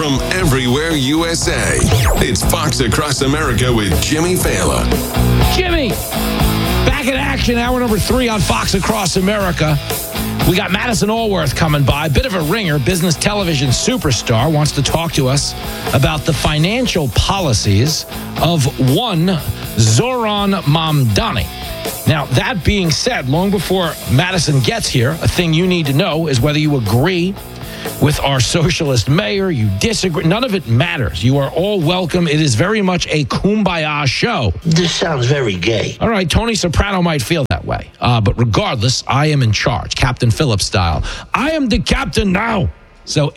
from everywhere USA. It's Fox Across America with Jimmy Fallon. Jimmy, back in action, hour number 3 on Fox Across America. We got Madison Allworth coming by, bit of a ringer, business television superstar, wants to talk to us about the financial policies of one Zoran Mamdani. Now, that being said, long before Madison gets here, a thing you need to know is whether you agree with our socialist mayor, you disagree. None of it matters. You are all welcome. It is very much a kumbaya show. This sounds very gay. All right, Tony Soprano might feel that way. But regardless, I am in charge, Captain Phillips style. I am the captain now. So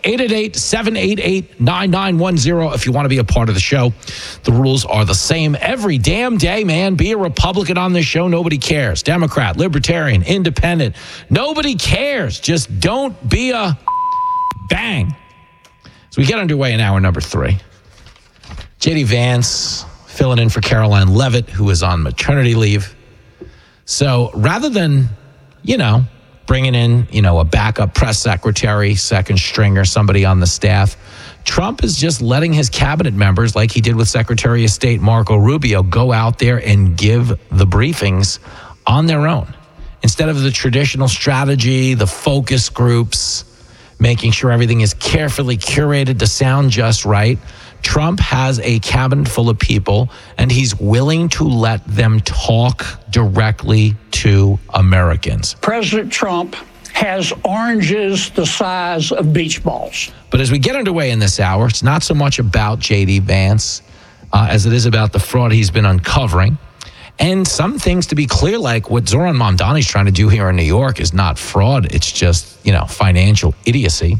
888-788-9910 if you want to be a part of the show. The rules are the same every damn day, man. Be a Republican on this show. Nobody cares. Democrat, Libertarian, Independent. Nobody cares. Just don't be a bang. So we get underway in hour number 3. J.D. Vance filling in for Caroline Levitt, who is on maternity leave. So rather than, bringing in, a backup press secretary, second stringer, somebody on the staff, Trump is just letting his cabinet members, like he did with Secretary of State Marco Rubio, go out there and give the briefings on their own. Instead of the traditional strategy, the focus groups, making sure everything is carefully curated to sound just right, Trump has a cabinet full of people, and he's willing to let them talk directly to Americans. President Trump has oranges the size of beach balls. But as we get underway in this hour, it's not so much about J.D. Vance as it is about the fraud he's been uncovering. And some things, to be clear, like what Zoran Mamdani's trying to do here in New York is not fraud. It's just, financial idiocy.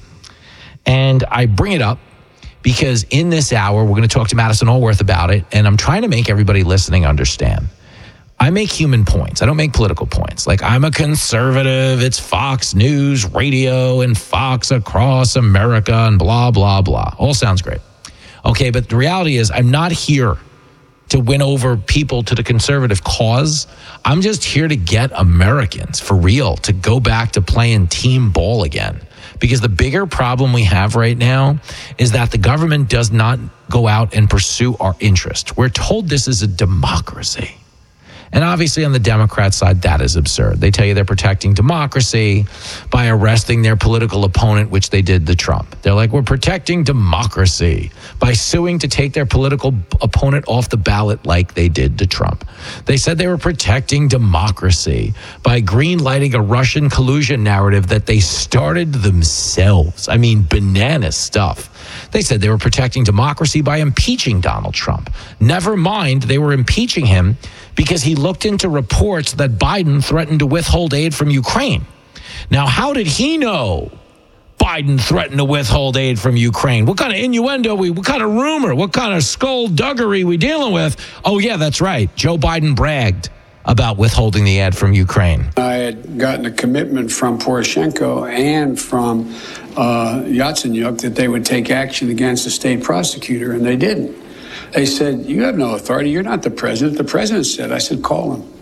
And I bring it up because in this hour, we're going to talk to Madison Allworth about it. And I'm trying to make everybody listening understand. I make human points. I don't make political points. Like, I'm a conservative. It's Fox News Radio and Fox Across America and blah, blah, blah. All sounds great. Okay, but the reality is I'm not here to win over people to the conservative cause. I'm just here to get Americans, for real, to go back to playing team ball again. Because the bigger problem we have right now is that the government does not go out and pursue our interest. We're told this is a democracy. And obviously on the Democrat side, that is absurd. They tell you they're protecting democracy by arresting their political opponent, which they did to Trump. They're like, we're protecting democracy by suing to take their political opponent off the ballot like they did to Trump. They said they were protecting democracy by green-lighting a Russian collusion narrative that they started themselves. I mean, banana stuff. They said they were protecting democracy by impeaching Donald Trump. Never mind, they were impeaching him because he looked into reports that Biden threatened to withhold aid from Ukraine. Now, how did he know Biden threatened to withhold aid from Ukraine? What kind of innuendo, what kind of rumor, what kind of skullduggery we dealing with? Oh, yeah, that's right. Joe Biden bragged about withholding the aid from Ukraine. I had gotten a commitment from Poroshenko and from Yatsenyuk that they would take action against the state prosecutor, and they didn't. They said, you have no authority. You're not the president. The president said. I said, call him.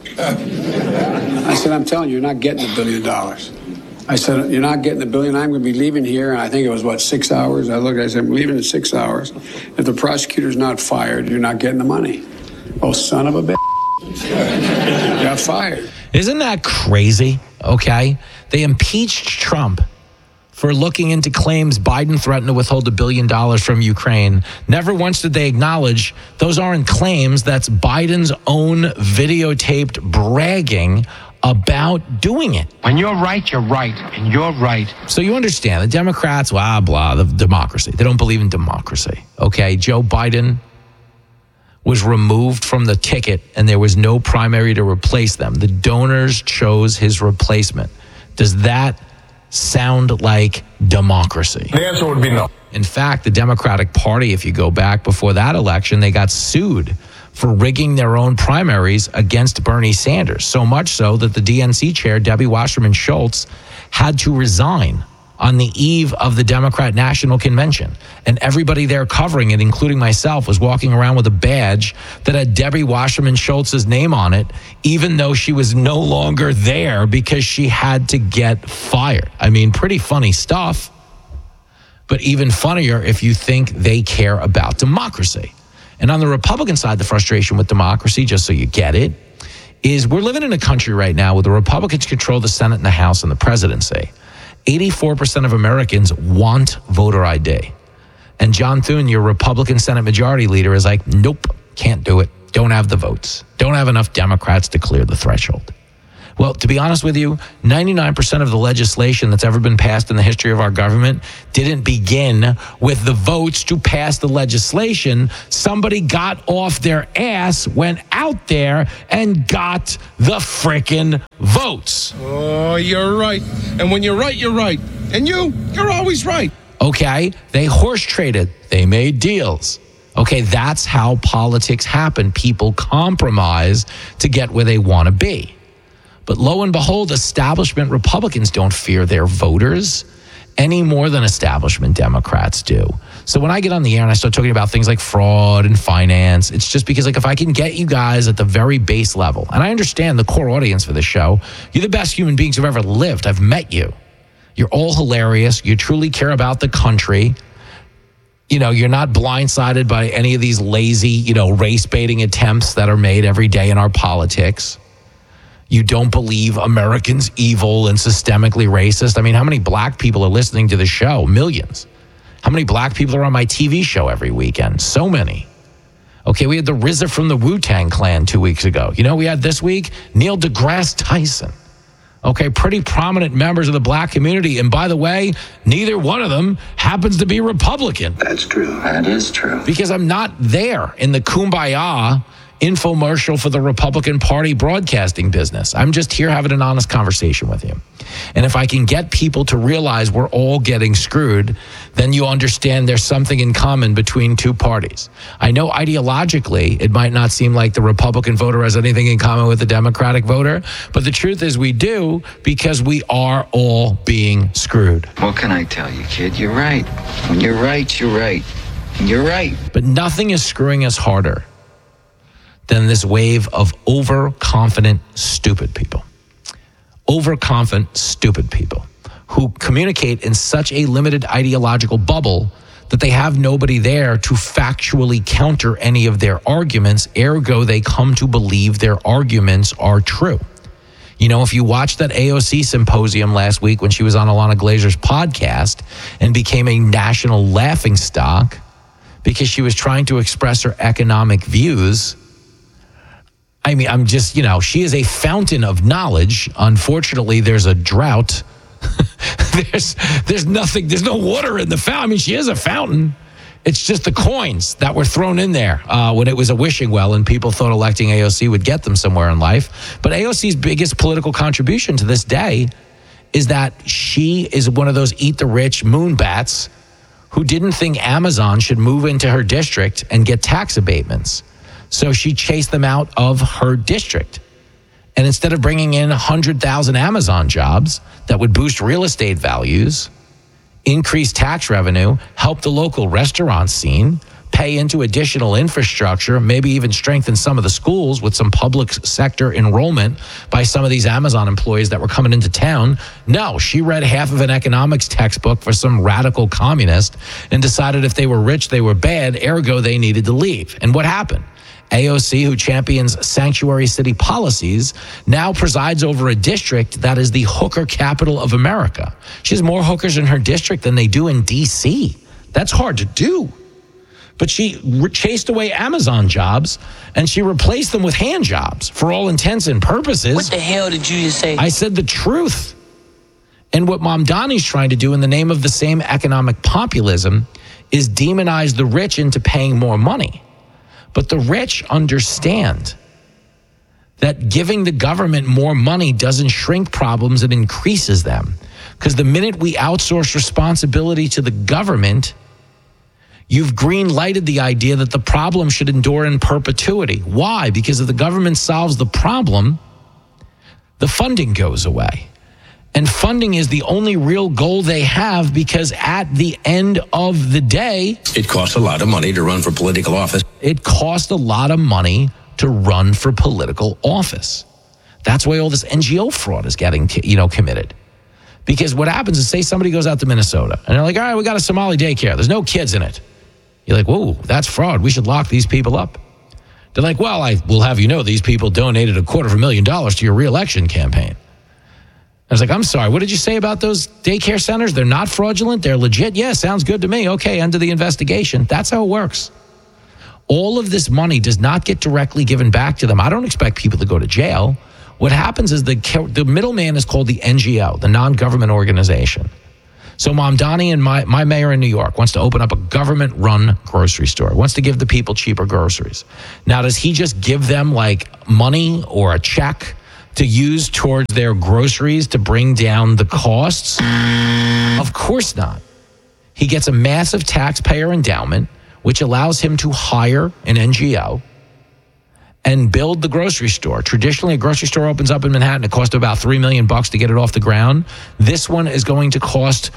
I said, I'm telling you, you're not getting $1 billion. I said, you're not getting $1 billion. I'm going to be leaving here. And I think it was, 6 hours? I said, I'm leaving in 6 hours. If the prosecutor's not fired, you're not getting the money. Oh, son of a bitch. Got fired. Isn't that crazy? Okay. They impeached Trump for looking into claims Biden threatened to withhold $1 billion from Ukraine. Never once did they acknowledge those aren't claims. That's Biden's own videotaped bragging about doing it. When you're right, you're right, and you're right. So you understand, the Democrats, blah, blah, the democracy. They don't believe in democracy, okay? Joe Biden was removed from the ticket, and there was no primary to replace them. The donors chose his replacement. Does that sound like democracy? The answer would be no. In fact, the Democratic Party, if you go back before that election, they got sued for rigging their own primaries against Bernie Sanders. So much so that the DNC chair, Debbie Wasserman Schultz, had to resign on the eve of the Democrat National Convention. And everybody there covering it, including myself, was walking around with a badge that had Debbie Wasserman Schultz's name on it, even though she was no longer there because she had to get fired. I mean, pretty funny stuff. but even funnier if you think they care about democracy. And on the Republican side, the frustration with democracy, just so you get it, is we're living in a country right now where the Republicans control the Senate and the House and the presidency. 84% of Americans want voter ID. And John Thune, your Republican Senate Majority Leader, is like, nope, can't do it. Don't have the votes. Don't have enough Democrats to clear the threshold. Well, to be honest with you, 99% of the legislation that's ever been passed in the history of our government didn't begin with the votes to pass the legislation. Somebody got off their ass, went out there, and got the frickin' votes. Oh, you're right. And when you're right, you're right. And you're always right. Okay, they horse traded. They made deals. Okay, that's how politics happen. People compromise to get where they want to be. But lo and behold, establishment Republicans don't fear their voters any more than establishment Democrats do. So when I get on the air and I start talking about things like fraud and finance, it's just because, like, if I can get you guys at the very base level, and I understand the core audience for this show, you're the best human beings who've ever lived. I've met you. You're all hilarious. You truly care about the country. You know, you're not blindsided by any of these lazy, race baiting attempts that are made every day in our politics. You don't believe Americans evil and systemically racist. I mean, how many black people are listening to the show? Millions. How many black people are on my TV show every weekend? So many. Okay, we had the RZA from the Wu-Tang Clan 2 weeks ago. You know we had this week? Neil deGrasse Tyson. Okay, pretty prominent members of the black community. And by the way, neither one of them happens to be Republican. That's true. That is true. Because I'm not there in the kumbaya infomercial for the Republican Party broadcasting business. I'm just here having an honest conversation with you. And if I can get people to realize we're all getting screwed, then you understand there's something in common between two parties. I know ideologically it might not seem like the Republican voter has anything in common with the Democratic voter, but the truth is we do, because we are all being screwed. What can I tell you, kid? You're right. When you're right, you're right. And you're right. But nothing is screwing us harder than this wave of overconfident, stupid people. Overconfident, stupid people who communicate in such a limited ideological bubble that they have nobody there to factually counter any of their arguments. Ergo, they come to believe their arguments are true. You know, if you watched that AOC symposium last week when she was on Alana Glazer's podcast and became a national laughingstock because she was trying to express her economic views, I mean, I'm just, she is a fountain of knowledge. Unfortunately, there's a drought. There's nothing, there's no water in the fountain. I mean, she is a fountain. It's just the coins that were thrown in there when it was a wishing well and people thought electing AOC would get them somewhere in life. But AOC's biggest political contribution to this day is that she is one of those eat the rich moonbats who didn't think Amazon should move into her district and get tax abatements. So she chased them out of her district. And instead of bringing in 100,000 Amazon jobs that would boost real estate values, increase tax revenue, help the local restaurant scene, pay into additional infrastructure, maybe even strengthen some of the schools with some public sector enrollment by some of these Amazon employees that were coming into town. No, she read half of an economics textbook for some radical communist and decided if they were rich, they were bad, ergo they needed to leave. And what happened? AOC, who champions sanctuary city policies, now presides over a district that is the hooker capital of America. She has more hookers in her district than they do in D.C. That's hard to do. But she chased away Amazon jobs, and she replaced them with hand jobs for all intents and purposes. What the hell did you just say? I said the truth. And what Mamdani's trying to do in the name of the same economic populism is demonize the rich into paying more money. But the rich understand that giving the government more money doesn't shrink problems, it increases them. Because the minute we outsource responsibility to the government, you've green-lighted the idea that the problem should endure in perpetuity. Why? Because if the government solves the problem, the funding goes away. And funding is the only real goal they have, because at the end of the day, It costs a lot of money to run for political office. It costs a lot of money to run for political office. That's why all this NGO fraud is getting, committed. Because what happens is, say somebody goes out to Minnesota and they're like, all right, we got a Somali daycare. There's no kids in it. You're like, whoa, that's fraud. We should lock these people up. They're like, well, I will have you know these people donated $250,000 to your reelection campaign. I was like, I'm sorry, what did you say about those daycare centers? They're not fraudulent? They're legit? Yeah, sounds good to me. Okay, end of the investigation. That's how it works. All of this money does not get directly given back to them. I don't expect people to go to jail. What happens is the middleman is called the NGO, the non-government organization. So Mamdani and my mayor in New York wants to open up a government-run grocery store, wants to give the people cheaper groceries. Now, does he just give them like money or a check to use towards their groceries to bring down the costs? Of course not. He gets a massive taxpayer endowment, which allows him to hire an NGO and build the grocery store. Traditionally, a grocery store opens up in Manhattan. It costs about $3 million to get it off the ground. This one is going to cost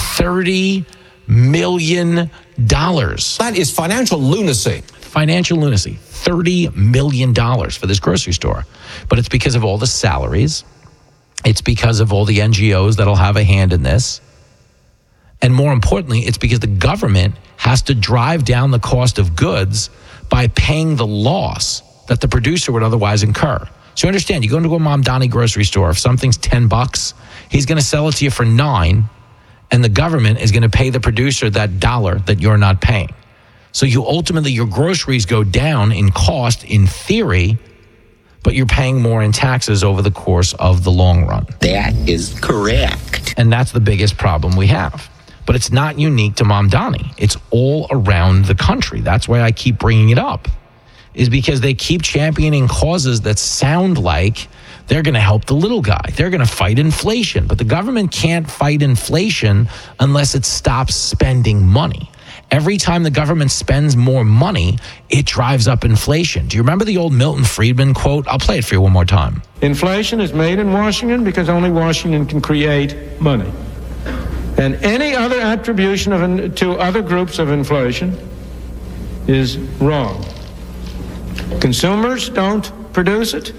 $30 million. That is financial lunacy. Financial lunacy. $30 million for this grocery store. But it's because of all the salaries. It's because of all the NGOs that'll have a hand in this. And more importantly, it's because the government has to drive down the cost of goods by paying the loss that the producer would otherwise incur. So you understand, you go into a Mamdani grocery store, if something's $10, he's going to sell it to you for $9, and the government is going to pay the producer that $1 that you're not paying. So you ultimately, your groceries go down in cost in theory, but you're paying more in taxes over the course of the long run. That is correct. And that's the biggest problem we have. But it's not unique to Mamdani. It's all around the country. That's why I keep bringing it up, is because they keep championing causes that sound like they're going to help the little guy. They're going to fight inflation. But the government can't fight inflation unless it stops spending money. Every time the government spends more money, it drives up inflation. Do you remember the old Milton Friedman quote? I'll play it for you one more time. Inflation is made in Washington because only Washington can create money. And any other attribution to other groups of inflation is wrong. Consumers don't produce it.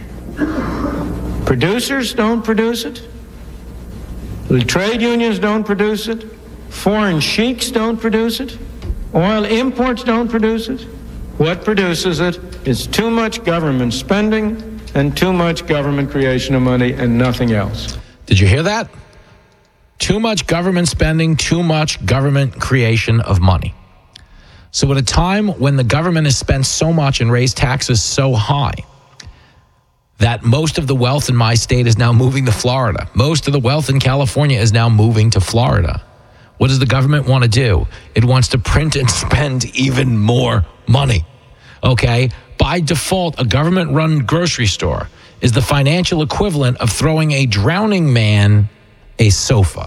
Producers don't produce it. The trade unions don't produce it. Foreign sheiks don't produce it. Oil imports don't produce it. What produces it is too much government spending and too much government creation of money and nothing else. Did you hear that? Too much government spending, too much government creation of money. So at a time when the government has spent so much and raised taxes so high that most of the wealth in my state is now moving to Florida, most of the wealth in California is now moving to Florida, what does the government want to do? It wants to print and spend even more money, okay? By default, a government-run grocery store is the financial equivalent of throwing a drowning man a sofa.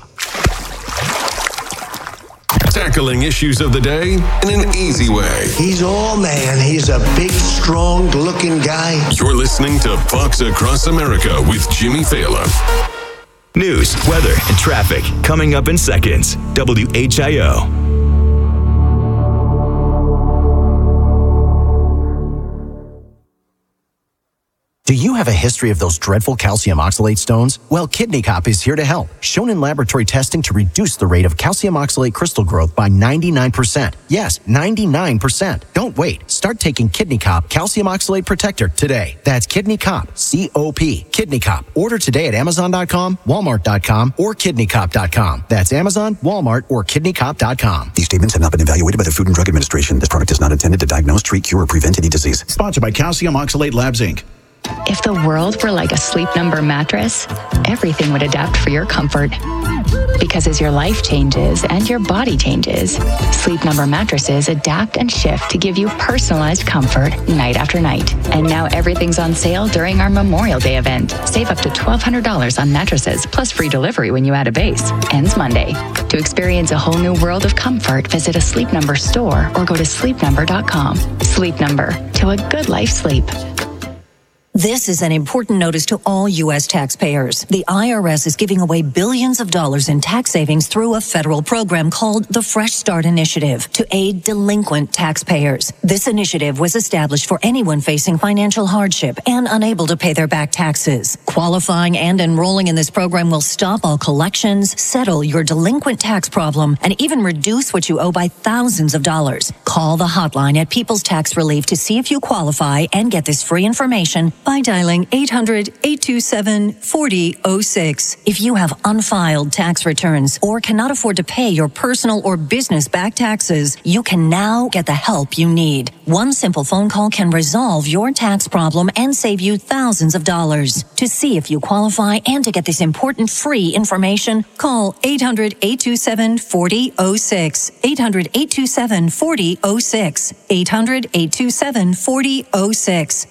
Tackling issues of the day in an easy way. He's all man. He's a big, strong-looking guy. You're listening to Fox Across America with Jimmy Fallon. News, weather, and traffic coming up in seconds. WHIO. Do you have a history of those dreadful calcium oxalate stones? Well, Kidney Cop is here to help. Shown in laboratory testing to reduce the rate of calcium oxalate crystal growth by 99%. Yes, 99%. Don't wait. Start taking Kidney Cop Calcium Oxalate Protector today. That's Kidney Cop, C-O-P. Kidney Cop. Order today at Amazon.com, Walmart.com, or KidneyCop.com. That's Amazon, Walmart, or KidneyCop.com. These statements have not been evaluated by the Food and Drug Administration. This product is not intended to diagnose, treat, cure, or prevent any disease. Sponsored by Calcium Oxalate Labs, Inc. If the world were like a Sleep Number mattress, everything would adapt for your comfort. Because as your life changes and your body changes, Sleep Number mattresses adapt and shift to give you personalized comfort night after night. And now everything's on sale during our Memorial Day event. Save up to $1,200 on mattresses, plus free delivery when you add a base. Ends Monday. To experience a whole new world of comfort, visit a Sleep Number store or go to sleepnumber.com. Sleep Number, to a good life sleep. This is an important notice to all U.S. taxpayers. The IRS is giving away billions of dollars in tax savings through a federal program called the Fresh Start Initiative to aid delinquent taxpayers. This initiative was established for anyone facing financial hardship and unable to pay their back taxes. Qualifying and enrolling in this program will stop all collections, settle your delinquent tax problem, and even reduce what you owe by thousands of dollars. Call the hotline at People's Tax Relief to see if you qualify and get this free information by dialing 800-827-4006. If you have unfiled tax returns or cannot afford to pay your personal or business back taxes, you can now get the help you need. One simple phone call can resolve your tax problem and save you thousands of dollars. To see if you qualify and to get this important free information, call 800-827-4006. 800-827-4006. 800-827-4006.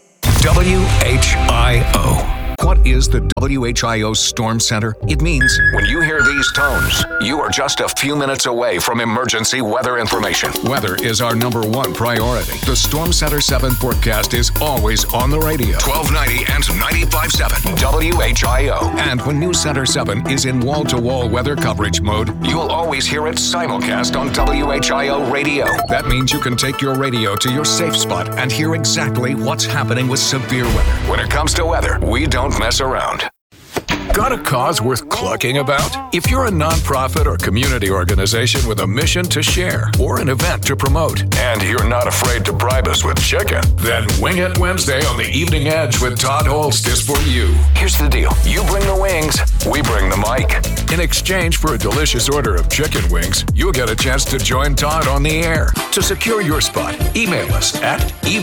WHIO. What is the WHIO Storm Center? It means when you hear these tones, you are just a few minutes away from emergency weather information. Weather is our #1 priority. The Storm Center 7 forecast is always on the radio. 1290 and 95.7 WHIO. And when News Center 7 is in wall-to-wall weather coverage mode, you'll always hear it simulcast on WHIO radio. That means you can take your radio to your safe spot and hear exactly what's happening with severe weather. When it comes to weather, we don't mess around. Got a cause worth clucking about? If you're a nonprofit or community organization with a mission to share or an event to promote, and you're not afraid to bribe us with chicken, then Wing It Wednesday on the Evening Edge with Todd Holst is for you. Here's the deal. You bring the wings, we bring the mic. In exchange for a delicious order of chicken wings, you'll get a chance to join Todd on the air. To secure your spot, email us at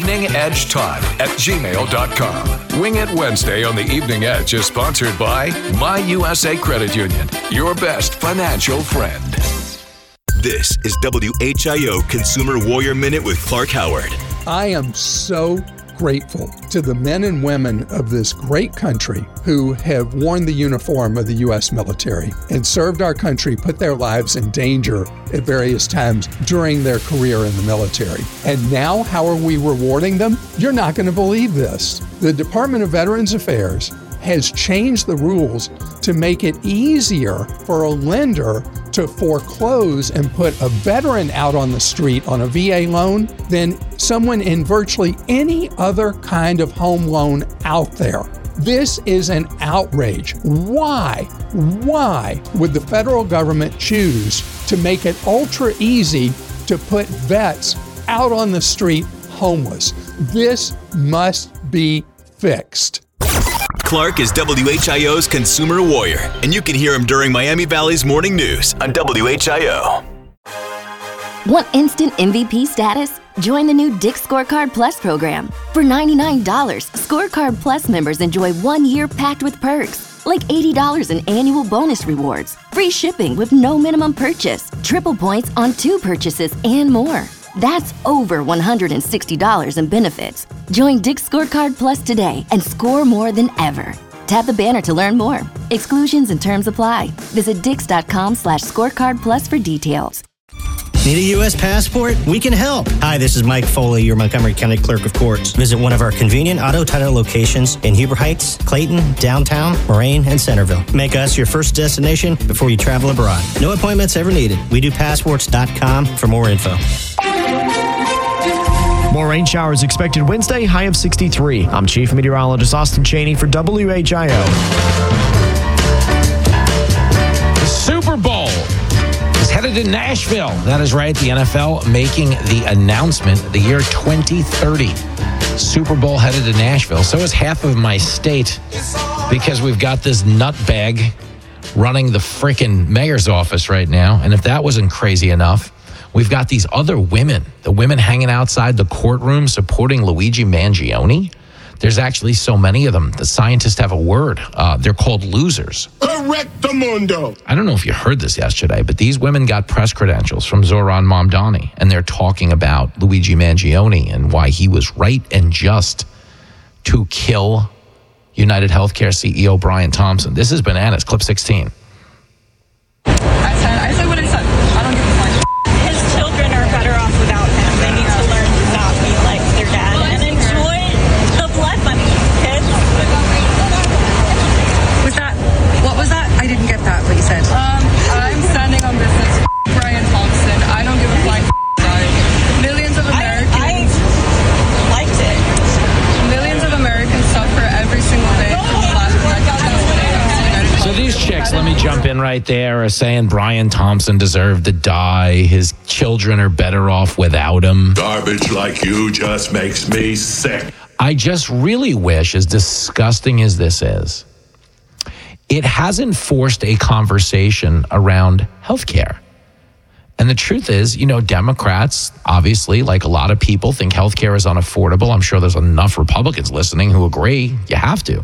eveningedgetodd@gmail.com. Wing It Wednesday on the Evening Edge is sponsored by My USA Credit Union, your best financial friend. This is WHIO Consumer Warrior Minute with Clark Howard. I am so grateful to the men and women of this great country who have worn the uniform of the U.S. military and served our country, put their lives in danger at various times during their career in the military. And now, how are we rewarding them? You're not going to believe this. The Department of Veterans Affairs has changed the rules to make it easier for a lender to foreclose and put a veteran out on the street on a VA loan than someone in virtually any other kind of home loan out there. This is an outrage. Why would the federal government choose to make it ultra easy to put vets out on the street homeless? This must be fixed. Clark is WHIO's Consumer Warrior, and you can hear him during Miami Valley's Morning News on WHIO. Want instant MVP status? Join the new Dick's Scorecard Plus program. For $99, Scorecard Plus members enjoy 1 year packed with perks, like $80 in annual bonus rewards, free shipping with no minimum purchase, triple points on 2 purchases, and more. That's over $160 in benefits. Join Dick's Scorecard Plus today and score more than ever. Tap the banner to learn more. Exclusions and terms apply. Visit dix.com/scorecard plus for details. Need a U.S. passport? We can help. Hi, this is Mike Foley, your Montgomery County Clerk of Courts. Visit one of our convenient auto title locations in Huber Heights, Clayton, downtown, Moraine, and Centerville. Make us your first destination before you travel abroad. No appointments ever needed. We do passports.com for more info. More rain showers expected Wednesday, high of 63. I'm Chief Meteorologist Austin Cheney for WHIO. The Super Bowl is headed to Nashville. That is right. The NFL making the announcement the year 2030. Super Bowl headed to Nashville. So is half of my state because we've got this nutbag running the frickin' mayor's office right now. And if that wasn't crazy enough, we've got these other women, the women hanging outside the courtroom supporting Luigi Mangione. There's actually so many of them. The scientists have a word. They're called losers. Correctamundo. I don't know if you heard this yesterday, but these women got press credentials from Zoran Mamdani, and they're talking about Luigi Mangione and why he was right and just to kill United Healthcare CEO Brian Thompson. This is bananas. Clip 16. I said what I said. I don't give a fuck. His children are better off without him. They need to learn to not be like their dad and enjoy the blood money. clapping right there or saying Brian Thompson deserved to die. His children are better off without him. Garbage like you just makes me sick. I just really wish, as disgusting as this is, it hasn't forced a conversation around healthcare. And the truth is, Democrats, obviously, like a lot of people, think healthcare is unaffordable. I'm sure there's enough Republicans listening who agree you have to.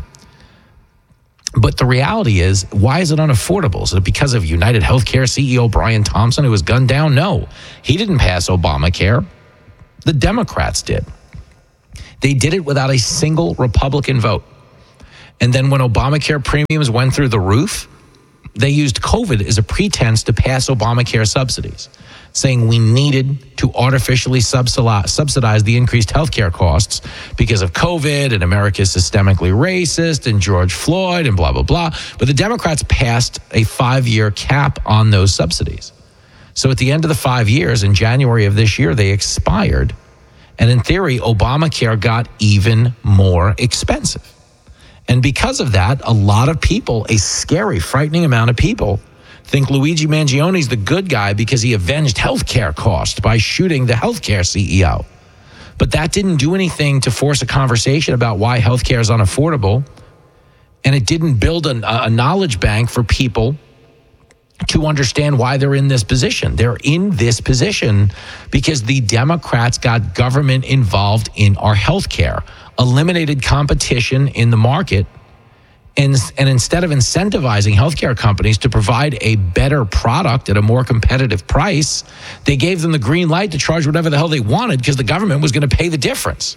But the reality is, why is it unaffordable? Is it because of United Healthcare CEO Brian Thompson, who was gunned down? No, he didn't pass Obamacare. The Democrats did. They did it without a single Republican vote. And then when Obamacare premiums went through the roof, they used COVID as a pretense to pass Obamacare subsidies, saying we needed to artificially subsidize the increased healthcare costs because of COVID and America is systemically racist and George Floyd and blah, blah, blah. But the Democrats passed a 5-year cap on those subsidies. So at the end of the 5 years, in January of this year, they expired. And in theory, Obamacare got even more expensive. And because of that, a lot of people, a scary, frightening amount of people, think Luigi Mangioni's the good guy because he avenged healthcare costs by shooting the healthcare CEO. But that didn't do anything to force a conversation about why healthcare is unaffordable. And it didn't build a knowledge bank for people to understand why they're in this position. They're in this position because the Democrats got government involved in our healthcare, eliminated competition in the market, and instead of incentivizing healthcare companies to provide a better product at a more competitive price, they gave them the green light to charge whatever the hell they wanted because the government was going to pay the difference.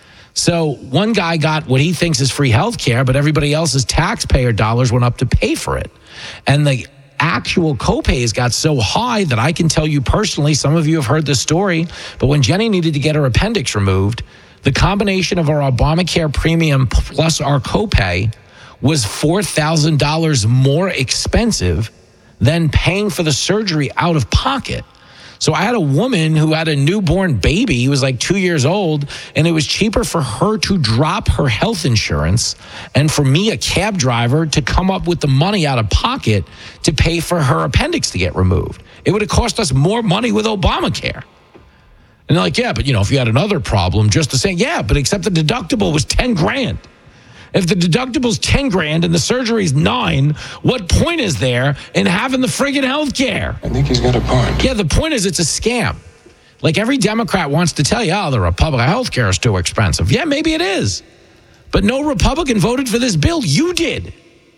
So one guy got what he thinks is free healthcare, but everybody else's taxpayer dollars went up to pay for it. And the actual copays got so high that I can tell you personally, some of you have heard this story, but when Jenny needed to get her appendix removed, the combination of our Obamacare premium plus our copay was $4,000 more expensive than paying for the surgery out of pocket. So I had a woman who had a newborn baby. He was like 2 years old, and it was cheaper for her to drop her health insurance and for me, a cab driver, to come up with the money out of pocket to pay for her appendix to get removed. It would have cost us more money with Obamacare. And they're like, yeah, but if you had another problem, just the same. Yeah, but except the deductible was $10,000. If the deductible's $10,000 and the surgery's $9,000, what point is there in having the friggin' health care? I think he's got a point. Yeah, the point is it's a scam. Like every Democrat wants to tell you, the Republican health care is too expensive. Yeah, maybe it is. But no Republican voted for this bill. You did.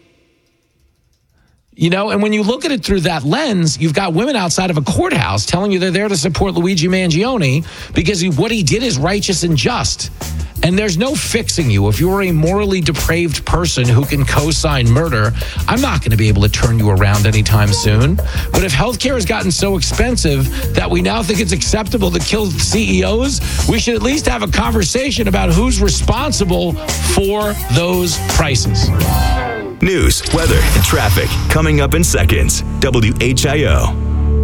And when you look at it through that lens, you've got women outside of a courthouse telling you they're there to support Luigi Mangione because what he did is righteous and just. And there's no fixing you. If you're a morally depraved person who can co-sign murder, I'm not going to be able to turn you around anytime soon. But if healthcare has gotten so expensive that we now think it's acceptable to kill CEOs, we should at least have a conversation about who's responsible for those prices. News, weather, and traffic coming up in seconds. WHIO.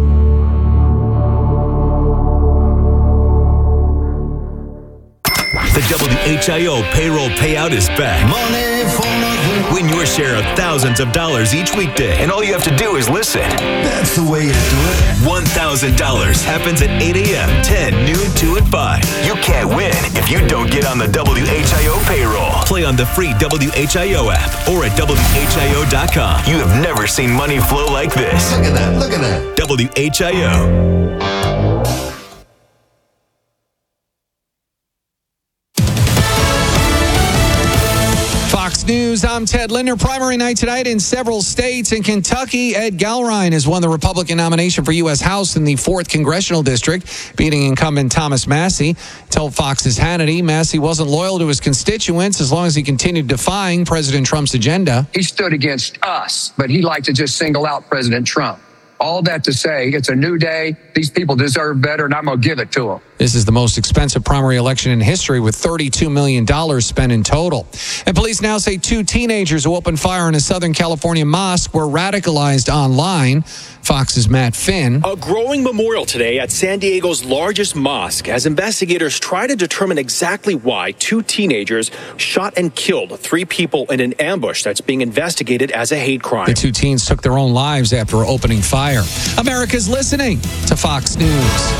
The WHIO payroll payout is back. Win your share of thousands of dollars each weekday, and all you have to do is listen. That's the way to do it. $1,000 happens at 8 a.m., 10, noon, 2, and 5. You can't win if you don't get on the WHIO payroll. Play on the free WHIO app or at WHIO.com. You have never seen money flow like this. Look at that. Look at that. WHIO. Fox News, I'm Ted Linder. Primary night tonight in several states. In Kentucky, Ed Galrine has won the Republican nomination for U.S. House in the 4th Congressional District, beating incumbent Thomas Massie. Told Fox's Hannity, Massie wasn't loyal to his constituents as long as he continued defying President Trump's agenda. He stood against us, but he liked to just single out President Trump. all that to say, it's a new day. These people deserve better, and I'm going to give it to them. This is the most expensive primary election in history, with $32 million spent in total. And police now say 2 teenagers who opened fire in a Southern California mosque were radicalized online. Fox's Matt Finn. A growing memorial today at San Diego's largest mosque as investigators try to determine exactly why 2 teenagers shot and killed 3 people in an ambush that's being investigated as a hate crime. The 2 teens took their own lives after opening fire. America's listening to Fox News.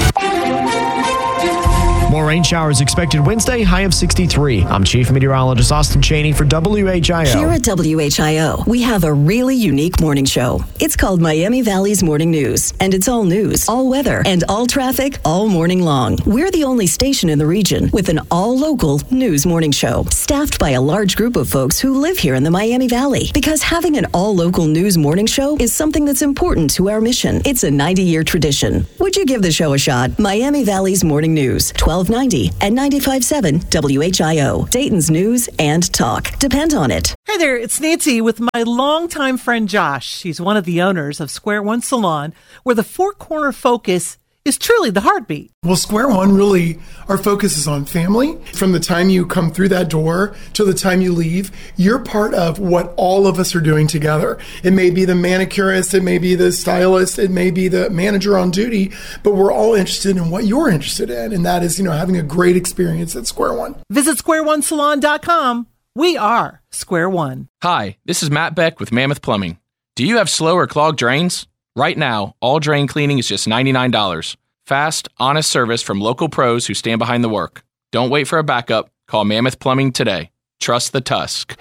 More rain showers expected Wednesday, high of 63. I'm Chief Meteorologist Austin Chaney for WHIO. Here at WHIO, we have a really unique morning show. It's called Miami Valley's Morning News, and it's all news, all weather, and all traffic all morning long. We're the only station in the region with an all-local news morning show, staffed by a large group of folks who live here in the Miami Valley. Because having an all-local news morning show is something that's important to our mission. It's a 90-year tradition. Would you give the show a shot? Miami Valley's Morning News, 1290 and 95.7 WHIO. Dayton's news and talk. Depend on it. Hey there, it's Nancy with my longtime friend Josh. He's one of the owners of Square One Salon, where the 4-corner focus is truly the heartbeat. Well, Square One, really, our focus is on family. From the time you come through that door to the time you leave, you're part of what all of us are doing together. It may be the manicurist, it may be the stylist, it may be the manager on duty, but we're all interested in what you're interested in, and that is, having a great experience at Square One. Visit squareonesalon.com. We are Square One. Hi, this is Matt Beck with Mammoth Plumbing. Do you have slow or clogged drains? Right now, all drain cleaning is just $99. Fast, honest service from local pros who stand behind the work. Don't wait for a backup. Call Mammoth Plumbing today. Trust the Tusk.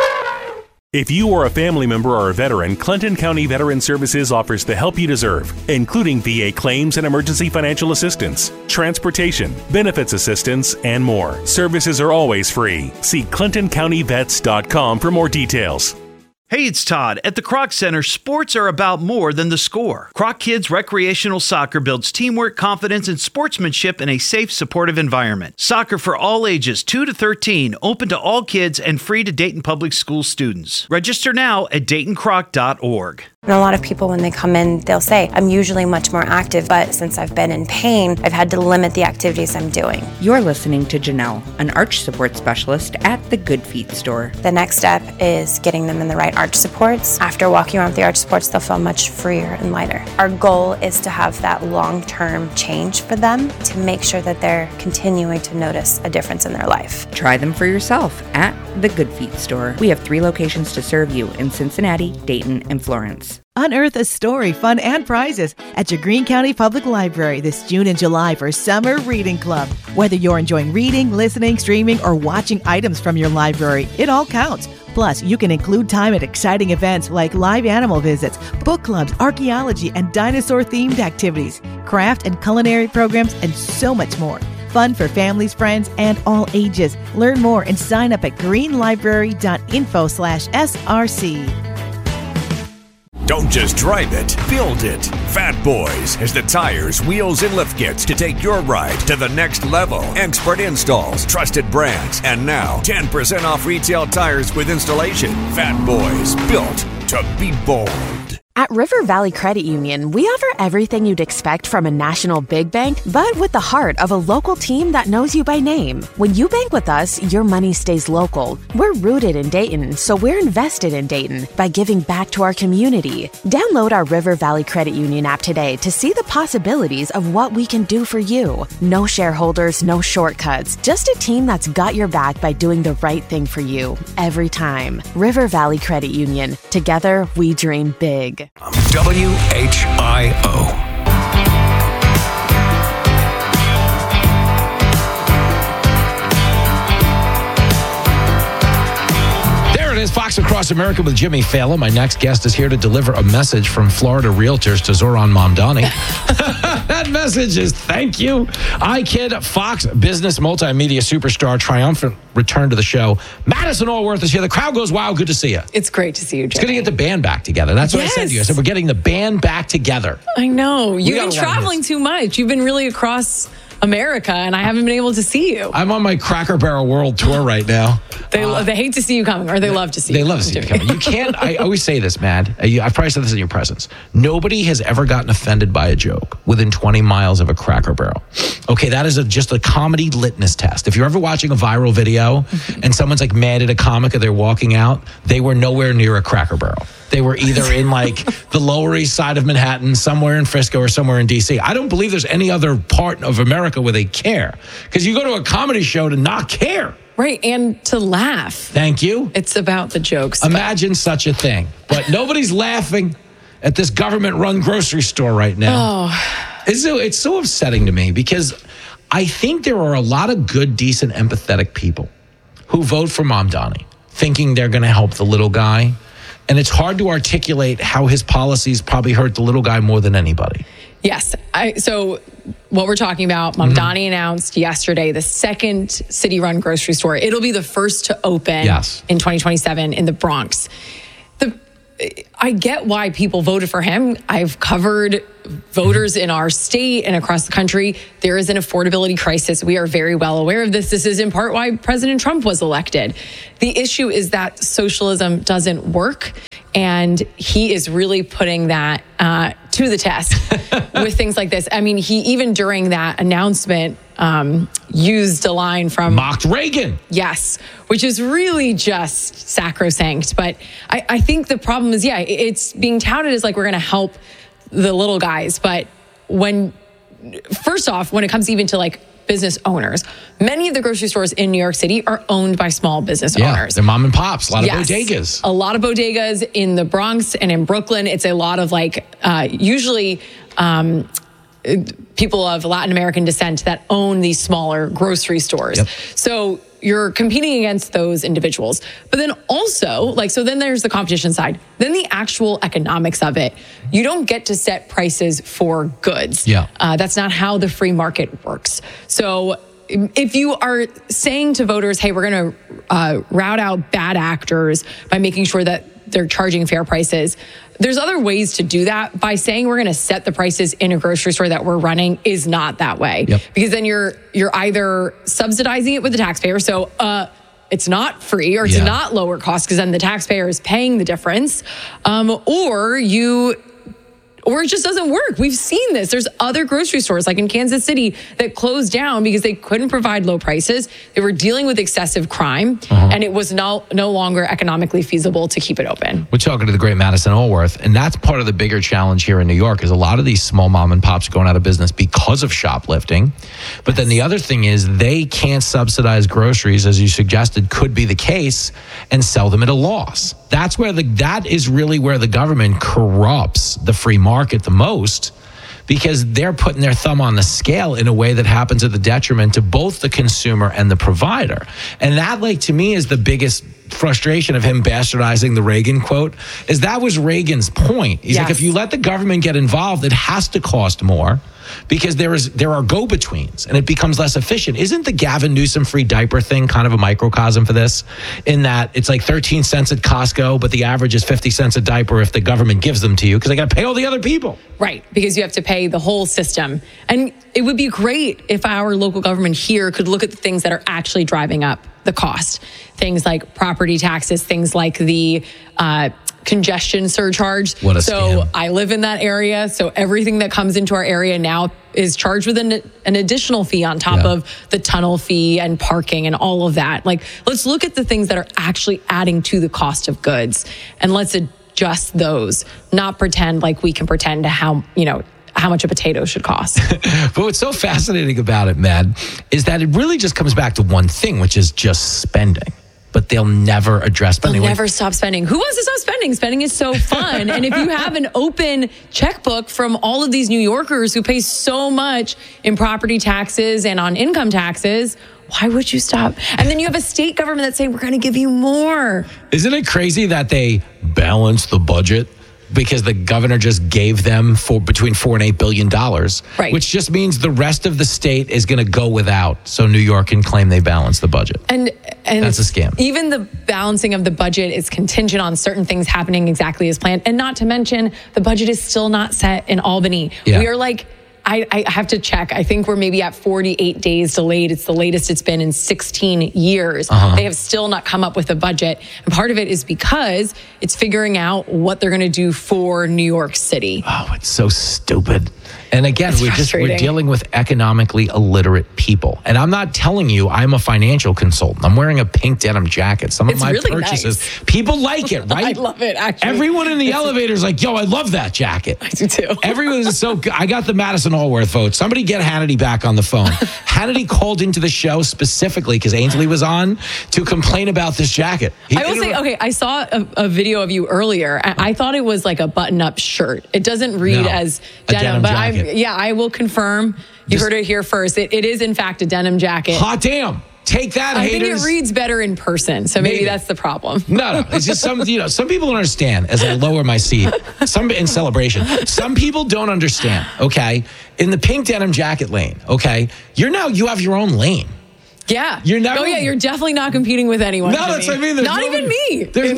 If you are a family member or a veteran, Clinton County Veteran Services offers the help you deserve, including VA claims and emergency financial assistance, transportation, benefits assistance, and more. Services are always free. See ClintonCountyVets.com for more details. Hey, it's Todd. At the Kroc Center, sports are about more than the score. Kroc Kids Recreational Soccer builds teamwork, confidence, and sportsmanship in a safe, supportive environment. Soccer for all ages, 2 to 13, open to all kids and free to Dayton Public School students. Register now at DaytonCroc.org. And a lot of people, when they come in, they'll say, I'm usually much more active, but since I've been in pain, I've had to limit the activities I'm doing. You're listening to Janelle, an arch support specialist at the Good Feet store. The next step is getting them in the right arch supports. After walking around with the arch supports, they'll feel much freer and lighter. Our goal is to have that long-term change for them to make sure that they're continuing to notice a difference in their life. Try them for yourself at the Good Feet store. We have 3 locations to serve you in Cincinnati, Dayton, and Florence. Unearth a story, fun, and prizes at your Greene County Public Library this June and July for Summer Reading Club. Whether you're enjoying reading, listening, streaming, or watching items from your library, it all counts. Plus, you can include time at exciting events like live animal visits, book clubs, archaeology, and dinosaur-themed activities, craft and culinary programs, and so much more. Fun for families, friends, and all ages. Learn more and sign up at greenlibrary.info/SRC. Don't just drive it, build it. Fat Boys has the tires, wheels, and lift kits to take your ride to the next level. Expert installs, trusted brands, and now 10% off retail tires with installation. Fat Boys, built to be bold. At River Valley Credit Union, we offer everything you'd expect from a national big bank, but with the heart of a local team that knows you by name. When you bank with us, your money stays local. We're rooted in Dayton, so we're invested in Dayton by giving back to our community. Download our River Valley Credit Union app today to see the possibilities of what we can do for you. No shareholders, no shortcuts, just a team that's got your back by doing the right thing for you every time. River Valley Credit Union. Together, we dream big. WHIO. There it is, Fox Across America with Jimmy Fallon. My next guest is here to deliver a message from Florida Realtors to Zoran Mamdani. That message is thank you. iKid, Fox Business Multimedia Superstar, triumphant return to the show. Madison Allworth is here. The crowd goes wild. Good to see you. It's great to see you, Jimmy. It's good to get the band back together. That's what I said to you. I said, we're getting the band back together. I know. You've been traveling too much. You've been really across America, and I haven't been able to see you. I'm on my Cracker Barrel World Tour right now. They hate to see you coming, or they love to see you. They love to see you coming. You can't, I always say this, Matt. I've probably said this in your presence. Nobody has ever gotten offended by a joke within 20 miles of a Cracker Barrel. Okay, that is just a comedy litmus test. If you're ever watching a viral video and someone's like mad at a comic or they're walking out, they were nowhere near a Cracker Barrel. They were either in like the Lower East Side of Manhattan, somewhere in Frisco, or somewhere in D.C. I don't believe there's any other part of America where they care. Because you go to a comedy show to not care. Right, and to laugh. Thank you. It's about the jokes. Imagine such a thing. But nobody's laughing at this government-run grocery store right now. Oh. It's so upsetting to me because I think there are a lot of good, decent, empathetic people who vote for Mamdani, thinking they're going to help the little guy. And it's hard to articulate how his policies probably hurt the little guy more than anybody. Yes. So what we're talking about, Mamdani announced yesterday the second city-run grocery store. It'll be the first to open in 2027 in the Bronx. I get why people voted for him. I've covered voters in our state and across the country. There is an affordability crisis. We are very well aware of this. This is in part why President Trump was elected. The issue is that socialism doesn't work, and he is really putting that to the test with things like this. I mean, he even during that announcement used a line from... Mocked Reagan. Yes, which is really just sacrosanct. But I think the problem is, it's being touted as like we're going to help the little guys. But first off, when it comes even to like business owners, many of the grocery stores in New York City are owned by small business owners. They're mom and pops, a lot of bodegas. A lot of bodegas in the Bronx and in Brooklyn. It's a lot of like, usually... people of Latin American descent that own these smaller grocery stores. Yep. So you're competing against those individuals. But then also, so then there's the competition side. Then the actual economics of it. You don't get to set prices for goods. Yeah. That's not how the free market works. So if you are saying to voters, hey, we're going to rout out bad actors by making sure that they're charging fair prices, there's other ways to do that. By saying we're going to set the prices in a grocery store that we're running is not that way. Yep. Because then you're either subsidizing it with the taxpayer, so it's not free or it's not lower cost because then the taxpayer is paying the difference, or it just doesn't work. We've seen this. There's other grocery stores like in Kansas City that closed down because they couldn't provide low prices. They were dealing with excessive crime, and it was no longer economically feasible to keep it open. We're talking to the great Madison Allworth, and that's part of the bigger challenge here in New York is a lot of these small mom and pops are going out of business because of shoplifting. But then the other thing is they can't subsidize groceries, as you suggested, could be the case, and sell them at a loss. That is really where the government corrupts the free market the most, because they're putting their thumb on the scale in a way that happens at the detriment to both the consumer and the provider. And that, to me, is the biggest frustration of him bastardizing the Reagan quote, is that was Reagan's point. He's like, if you let the government get involved, it has to cost more because there are go-betweens and it becomes less efficient. Isn't the Gavin Newsom free diaper thing kind of a microcosm for this, in that it's like 13 cents at Costco, but the average is 50 cents a diaper if the government gives them to you because they got to pay all the other people. Right, because you have to pay the whole system. And it would be great if our local government here could look at the things that are actually driving up the cost. Things like property taxes, things like the congestion surcharge. What a scam. I live in that area, so everything that comes into our area now is charged with an additional fee on top of the tunnel fee and parking and all of that. Let's look at the things that are actually adding to the cost of goods, and let's adjust those, not pretend like we can pretend to how much a potato should cost. But what's so fascinating about it, Matt, is that it really just comes back to one thing, which is just spending. But they'll never address spending. They'll never stop spending. Who wants to stop spending? Spending is so fun. And if you have an open checkbook from all of these New Yorkers who pay so much in property taxes and on income taxes, why would you stop? And then you have a state government that's saying, we're going to give you more. Isn't it crazy that they balance the budget? Because the governor just gave them between $4 and $8 billion, right? Which just means the rest of the state is going to go without, so New York can claim they balanced the budget. And that's a scam. Even the balancing of the budget is contingent on certain things happening exactly as planned, and not to mention the budget is still not set in Albany. Yeah. We are I have to check. I think we're maybe at 48 days delayed. It's the latest it's been in 16 years. They have still not come up with a budget. And part of it is because it's figuring out what they're going to do for New York City. Oh, it's so stupid. And again, we're dealing with economically illiterate people. And I'm not telling you I'm a financial consultant. I'm wearing a pink denim jacket. Some of my really purchases, people like it, right? I love it, actually. Everyone in the elevator is like, yo, I love that jacket. I do too. Everyone is so good. I got the Madison Allworth vote. Somebody get Hannity back on the phone. Hannity called into the show specifically because Ainsley was on to complain about this jacket. I will say, okay, I saw a video of you earlier. I thought it was like a button-up shirt. It doesn't read as denim, but I will confirm. You heard it here first. It is, in fact, a denim jacket. Hot damn. Take that, haters. I think it reads better in person, so maybe that's the problem. No. It's just some people don't understand as I lower my seat. In celebration. Some people don't understand, okay? In the pink denim jacket lane, okay? You have your own lane. Yeah. You're definitely not competing with anyone. No, that's what I mean. Not even me. There's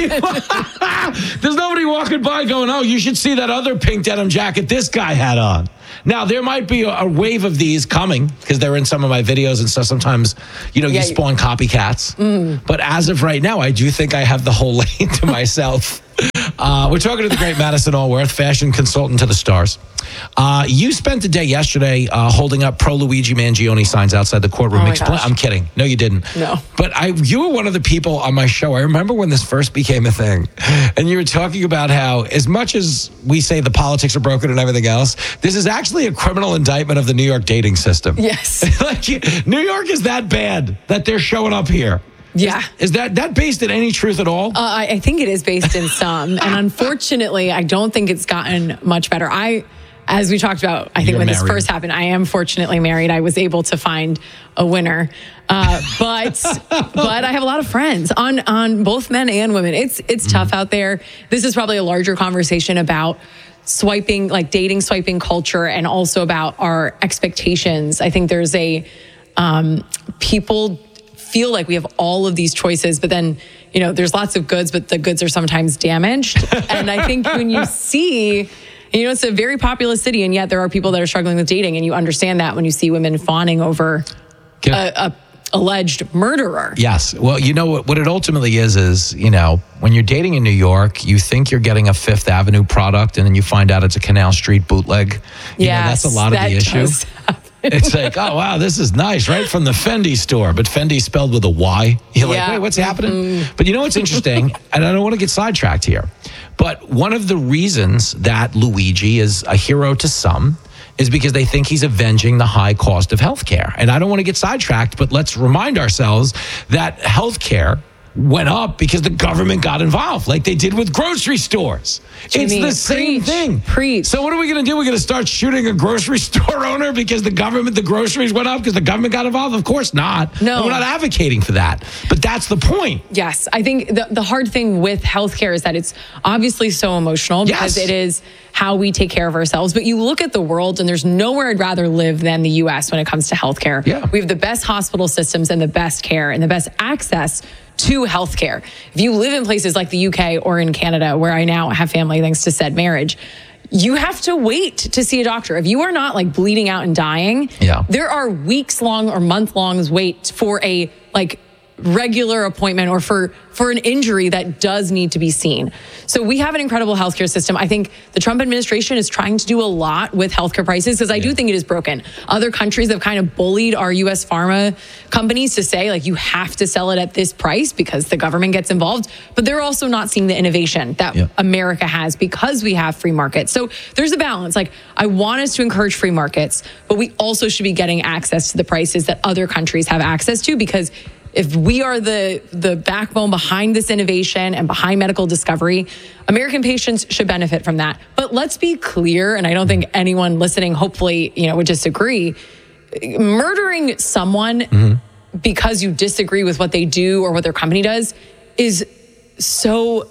nobody walking by going, oh, you should see that other pink denim jacket this guy had on. Now, there might be a wave of these coming because they're in some of my videos and stuff. Sometimes, you spawn copycats. But as of right now, I do think I have the whole lane to myself. We're talking to the great Madison Allworth, fashion consultant to the stars. You spent the day yesterday holding up pro Luigi Mangione signs outside the courtroom. I'm kidding. No, you didn't. No. But you were one of the people on my show. I remember when this first became a thing. And you were talking about how, as much as we say the politics are broken and everything else, this is actually a criminal indictment of the New York dating system. Yes. New York is that bad that they're showing up here. Yeah. Is that based in any truth at all? I think it is based in some. And unfortunately, I don't think it's gotten much better. As we talked about, I think when this first happened, I am fortunately married. I was able to find a winner. But I have a lot of friends on both men and women. It's tough out there. This is probably a larger conversation about swiping, like dating swiping culture, and also about our expectations. I think there's people feel like we have all of these choices, but then, there's lots of goods, but the goods are sometimes damaged. And I think when you see, it's a very populous city, and yet there are people that are struggling with dating, and you understand that when you see women fawning over a alleged murderer. Yes. Well, what it ultimately is, when you're dating in New York, you think you're getting a Fifth Avenue product, and then you find out it's a Canal Street bootleg. That's a lot of the issue. It's like, oh, wow, this is nice, right from the Fendi store, but Fendi spelled with a Y. You're like, wait, what's happening? But what's interesting, and I don't want to get sidetracked here, but one of the reasons that Luigi is a hero to some is because they think he's avenging the high cost of healthcare. And I don't want to get sidetracked, but let's remind ourselves that healthcare went up because the government got involved, like they did with grocery stores. It's the same thing. So what are we going to do? We're going to start shooting a grocery store owner because the groceries went up because the government got involved? Of course not. No. And we're not advocating for that. But that's the point. Yes. I think the hard thing with healthcare is that it's obviously so emotional because it is how we take care of ourselves. But you look at the world, and there's nowhere I'd rather live than the U.S. when it comes to healthcare. Yeah. We have the best hospital systems and the best care and the best access to healthcare. If you live in places like the UK or in Canada, where I now have family thanks to said marriage, you have to wait to see a doctor. If you are not bleeding out and dying, there are weeks long or month long wait for a regular appointment or for an injury that does need to be seen. So we have an incredible healthcare system. I think the Trump administration is trying to do a lot with healthcare prices because I do think it is broken. Other countries have kind of bullied our U.S. pharma companies to say, you have to sell it at this price because the government gets involved. But they're also not seeing the innovation that America has because we have free markets. So there's a balance. I want us to encourage free markets, but we also should be getting access to the prices that other countries have access to, because if we are the backbone behind this innovation and behind medical discovery, American patients should benefit from that. But let's be clear, and I don't think anyone listening, hopefully, would disagree. Murdering someone because you disagree with what they do or what their company does is so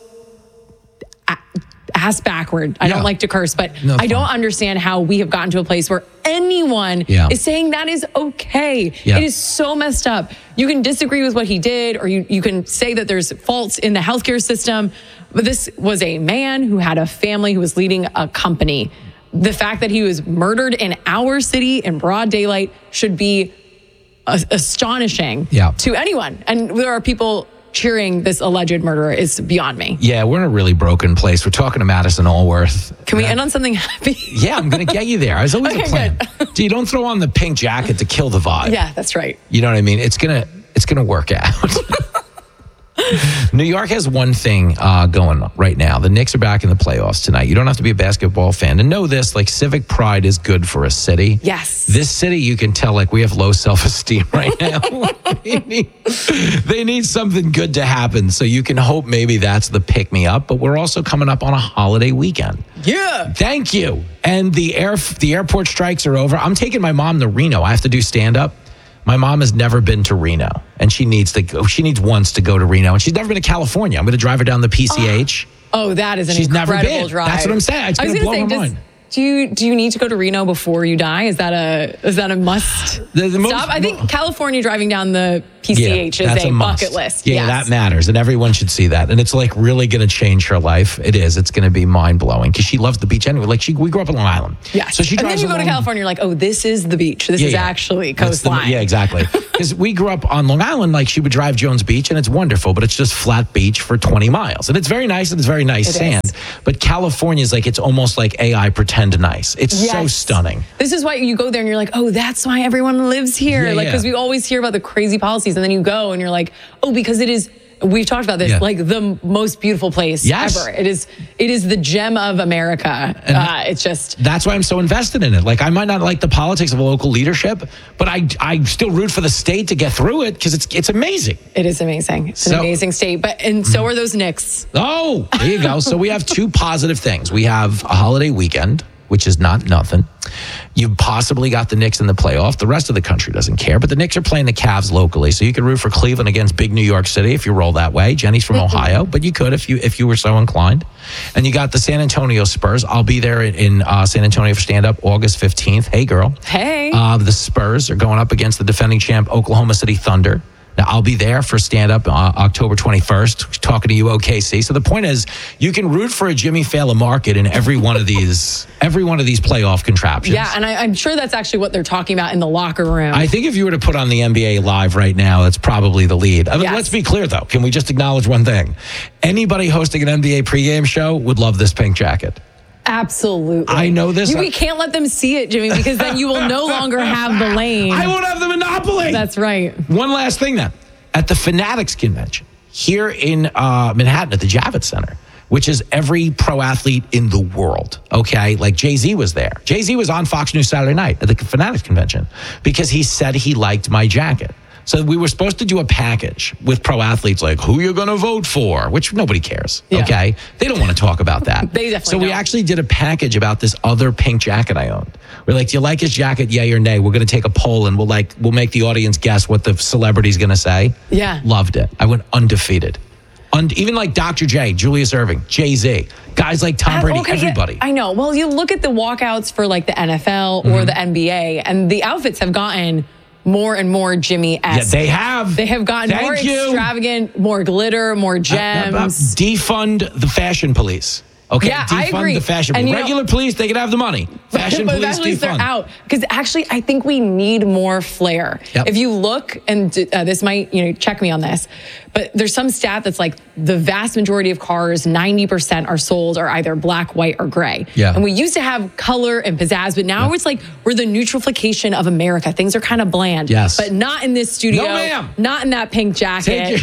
ass backward. I don't like to curse, but I don't understand how we have gotten to a place where anyone is saying that is okay. It is so messed up. You can disagree with what he did, or you can say that there's faults in the healthcare system, but this was a man who had a family, who was leading a company. the fact that he was murdered in our city in broad daylight should be astonishing to anyone. And there are people cheering this alleged murderer is beyond me. Yeah, we're in a really broken place. We're talking to Madison Allworth. Can we end on something happy? Yeah, I'm going to get you there. There's always a plan. You don't throw on the pink jacket to kill the vibe. Yeah, that's right. You know what I mean? It's gonna work out. New York has one thing going right now. The Knicks are back in the playoffs tonight. You don't have to be a basketball fan to know this. Like, civic pride is good for a city. Yes. This city, you can tell, like, we have low self-esteem right now. They need something good to happen. So you can hope maybe that's the pick-me-up. But we're also coming up on a holiday weekend. Yeah. Thank you. And the airport strikes are over. I'm taking my mom to Reno. I have to do stand-up. My mom has never been to Reno, and she needs to go. She needs once to go to Reno, and she's never been to California. I'm going to drive her down the PCH. Oh, that is an She's incredible never been. drive. That's what I'm saying. It's going to blow her mind. Do you need to go to Reno before you die? Is that a must stop? I think California driving down the PCH is a bucket list. Yeah, that matters, and everyone should see that. And it's like really going to change her life. It is. It's going to be mind blowing because she loves the beach anyway. Like we grew up in Long Island. Yeah. So she and then you go to California, you're like, oh, this is the beach. This is actually coastline. Yeah, exactly. Because we grew up on Long Island. Like she would drive Jones Beach, and it's wonderful, but it's just flat beach for 20 miles, and it's very nice and it's very nice sand. But California is like it's almost like AI pretend nice. It's so stunning. This is why you go there and you're like, oh, that's why everyone lives here. Because we always hear about the crazy policies, and then you go and you're like, oh, because it is. We've talked about this, like the most beautiful place ever. It is the gem of America. It's just that's why I'm so invested in it. Like I might not like the politics of local leadership, but I still root for the state to get through it because it's amazing. It is amazing. It's an amazing state, and so are those Knicks. Oh, there you go. So we have two positive things. We have a holiday weekend, which is not nothing. You've possibly got the Knicks in the playoff. The rest of the country doesn't care, but the Knicks are playing the Cavs locally, so you could root for Cleveland against big New York City if you roll that way. Jenny's from Ohio, but you could if you were so inclined. And you got the San Antonio Spurs. I'll be there in San Antonio for stand-up August 15th. Hey, girl. Hey. The Spurs are going up against the defending champ Oklahoma City Thunder. Now, I'll be there for stand-up October 21st, talking to you, OKC. So the point is, you can root for a Jimmy Fallon market in every one of these playoff contraptions. Yeah, and I'm sure that's actually what they're talking about in the locker room. I think if you were to put on the NBA Live right now, that's probably the lead. I mean, let's be clear, though. Can we just acknowledge one thing? Anybody hosting an NBA pregame show would love this pink jacket. Absolutely. I know this. We can't let them see it, Jimmy, because then you will no longer have the lane. I won't have the monopoly. That's right. One last thing then. At the Fanatics Convention here in Manhattan at the Javits Center, which is every pro athlete in the world, okay? Like Jay-Z was there. Jay-Z was on Fox News Saturday night at the Fanatics Convention because he said he liked my jacket. So we were supposed to do a package with pro athletes like who you're going to vote for, which nobody cares, okay? They don't want to talk about that. They definitely don't. We actually did a package about this other pink jacket I owned. We're like, do you like his jacket, yay or nay? We're going to take a poll and we'll make the audience guess what the celebrity's going to say. Yeah. Loved it. I went undefeated. Even like Dr. J, Julius Erving, Jay-Z, guys like Tom Brady, everybody. I know. Well, you look at the walkouts for like the NFL or the NBA, and the outfits have gotten more and more Jimmy-esque. Yeah, they have. They have gotten more extravagant, more glitter, more gems. Defund the fashion police. Okay, yeah, I agree. The fashion police. Regular police, they can have the money. Fashion police, defund. They're out. Because actually, I think we need more flair. Yep. If you look, and this might, check me on this, but there's some stat that's like the vast majority of cars, 90% are sold are either black, white, or gray. Yeah. And we used to have color and pizzazz, but now it's like we're the neutrification of America. Things are kind of bland. Yes. But not in this studio. No, ma'am. Not in that pink jacket.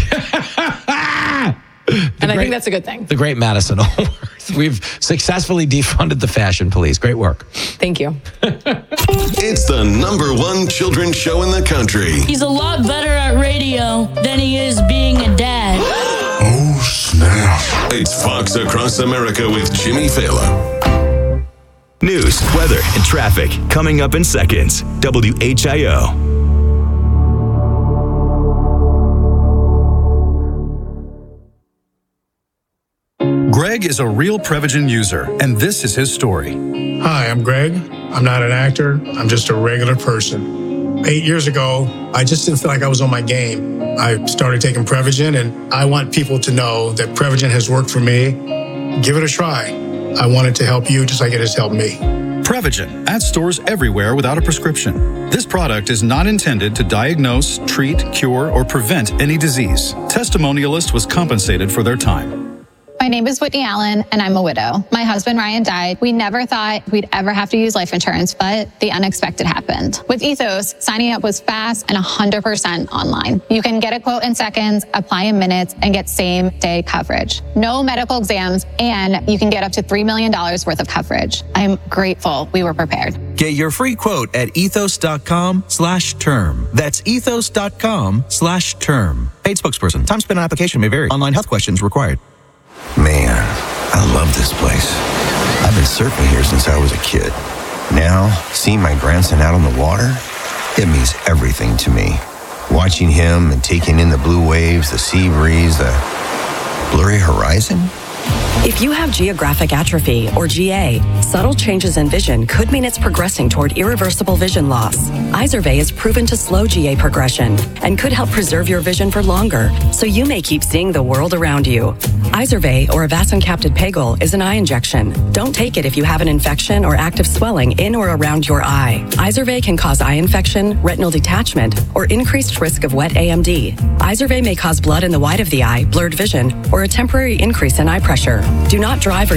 I think that's a good thing. The great Madison Allworth. We've successfully defunded the fashion police. Great work. Thank you. It's the #1 children's show in the country. He's a lot better at radio than he is being a dad. Oh, snap. It's Fox Across America with Jimmy Fallon. News, weather, and traffic coming up in seconds. WHIO. Greg is a real Prevagen user, and this is his story. Hi, I'm Greg. I'm not an actor. I'm just a regular person. 8 years ago, I just didn't feel like I was on my game. I started taking Prevagen, and I want people to know that Prevagen has worked for me. Give it a try. I want it to help you just like it has helped me. Prevagen, at stores everywhere without a prescription. This product is not intended to diagnose, treat, cure, or prevent any disease. Testimonialist was compensated for their time. My name is Whitney Allen, and I'm a widow. My husband, Ryan, died. We never thought we'd ever have to use life insurance, but the unexpected happened. With Ethos, signing up was fast and 100% online. You can get a quote in seconds, apply in minutes, and get same-day coverage. No medical exams, and you can get up to $3 million worth of coverage. I'm grateful we were prepared. Get your free quote at ethos.com/term. That's ethos.com/term. Paid spokesperson. Time spent on application may vary. Online health questions required. Man, I love this place. I've been surfing here since I was a kid. Now, seeing my grandson out on the water, it means everything to me. Watching him and taking in the blue waves, the sea breeze, the blurry horizon. If you have geographic atrophy, or GA, subtle changes in vision could mean it's progressing toward irreversible vision loss. Izervay is proven to slow GA progression and could help preserve your vision for longer, so you may keep seeing the world around you. Izervay, or avacincaptad pegol, is an eye injection. Don't take it if you have an infection or active swelling in or around your eye. Izervay can cause eye infection, retinal detachment, or increased risk of wet AMD. Izervay may cause blood in the white of the eye, blurred vision, or a temporary increase in eye pressure. Do not drive or